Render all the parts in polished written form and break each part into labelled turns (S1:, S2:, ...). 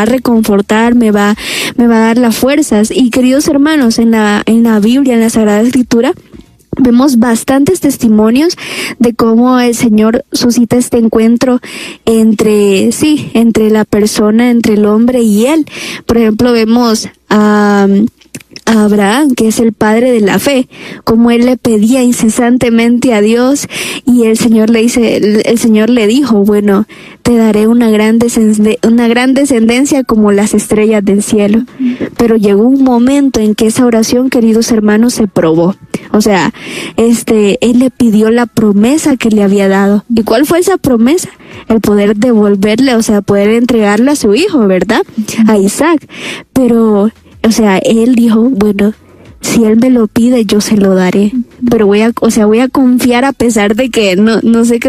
S1: a reconfortar, me va a dar las fuerzas. Y queridos hermanos, en la Biblia, en la Sagrada Escritura, vemos bastantes testimonios de cómo el Señor suscita este encuentro entre la persona, entre el hombre y Él. Por ejemplo, vemos a Abraham, que es el padre de la fe, como él le pedía incesantemente a Dios, y el Señor le dijo, bueno, te daré una gran descendencia como las estrellas del cielo. Pero llegó un momento en que esa oración, queridos hermanos, se probó. O sea, él le pidió la promesa que le había dado. ¿Y cuál fue esa promesa? El poder devolverle, o sea, poder entregarle a su hijo, ¿verdad? A Isaac. Pero, o sea, él dijo, bueno, si él me lo pide, yo se lo daré. Pero voy a confiar a pesar de que no sé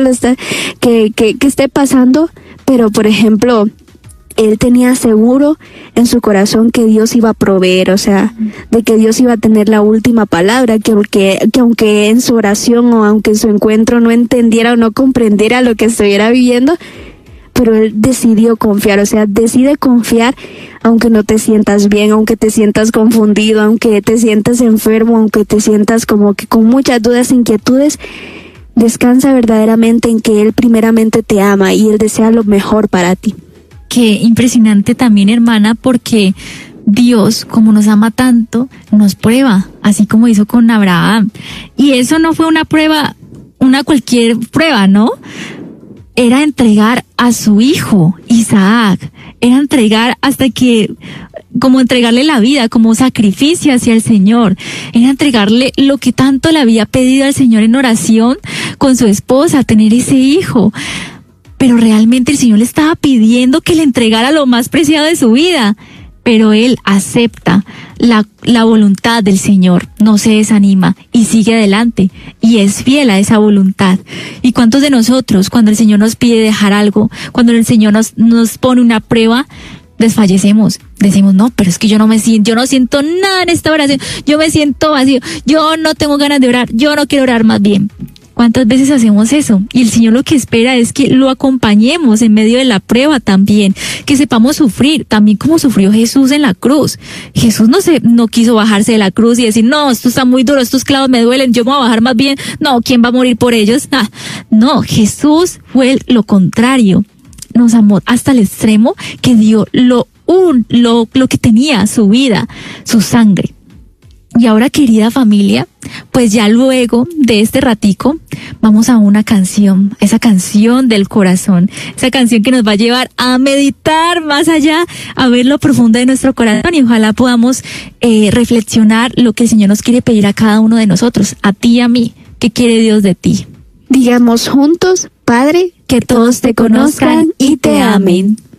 S1: qué esté pasando. Pero, por ejemplo, él tenía seguro en su corazón que Dios iba a proveer, o sea, de que Dios iba a tener la última palabra, que aunque en su oración o aunque en su encuentro no entendiera o no comprendiera lo que estuviera viviendo, pero él decidió confiar, o sea, decide confiar aunque no te sientas bien, aunque te sientas confundido, aunque te sientas enfermo, aunque te sientas como que con muchas dudas e inquietudes. Descansa verdaderamente en que Él primeramente te ama y Él desea lo mejor para ti.
S2: Qué impresionante también, hermana, porque Dios, como nos ama tanto, nos prueba, así como hizo con Abraham. Y eso no fue una prueba, una cualquier prueba, ¿no? Era entregar a su hijo, Isaac. Era entregar como entregarle la vida, como sacrificio hacia el Señor. Era entregarle lo que tanto le había pedido al Señor en oración con su esposa, tener ese hijo. Pero realmente el Señor le estaba pidiendo que le entregara lo más preciado de su vida. Pero él acepta la voluntad del Señor, no se desanima y sigue adelante y es fiel a esa voluntad. ¿Y cuántos de nosotros, cuando el Señor nos pide dejar algo, cuando el Señor nos pone una prueba, desfallecemos? Decimos, no, pero es que yo no siento nada en esta oración, yo me siento vacío, yo no tengo ganas de orar, yo no quiero orar más bien. ¿Cuántas veces hacemos eso? Y el Señor lo que espera es que lo acompañemos en medio de la prueba también, que sepamos sufrir, también como sufrió Jesús en la cruz. Jesús no quiso bajarse de la cruz y decir, no, esto está muy duro, estos clavos me duelen, yo me voy a bajar más bien, no, ¿quién va a morir por ellos? No, Jesús fue lo contrario, nos amó hasta el extremo que dio lo que tenía, su vida, su sangre. Y ahora, querida familia, pues ya luego de este ratico vamos a una canción, esa canción del corazón, esa canción que nos va a llevar a meditar más allá, a ver lo profundo de nuestro corazón y ojalá podamos reflexionar lo que el Señor nos quiere pedir a cada uno de nosotros, a ti y a mí. ¿Qué quiere Dios de ti?
S1: Digamos juntos, Padre, que todos te conozcan y te amen.